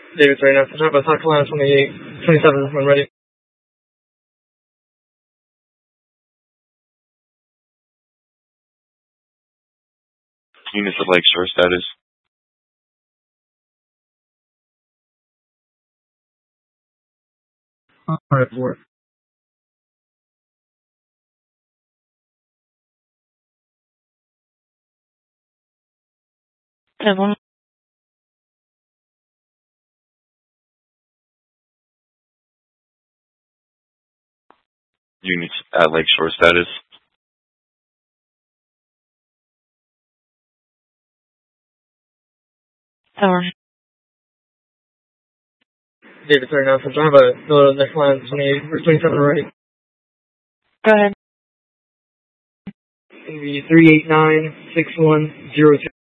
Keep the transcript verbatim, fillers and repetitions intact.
David's right now. Talk about South Carolina twenty-eight, twenty-seven when ready. Units of Lakeshore status. Alright, four. Seven. Units at Lakeshore status. Tower. David's right now. So I have a the next line twenty-eight, twenty-seven ready. Go ahead. It's going to be three eight nine, six one zero two.